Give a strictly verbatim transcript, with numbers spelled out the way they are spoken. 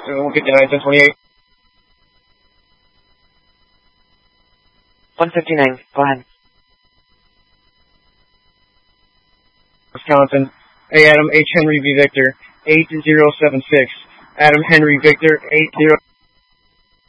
We'll get that ten twenty-eight. one fifty-nine, go ahead. Wisconsin. Hey, Adam, H. Henry V. Victor, eight zero seven six. Adam Henry Victor, eight zero.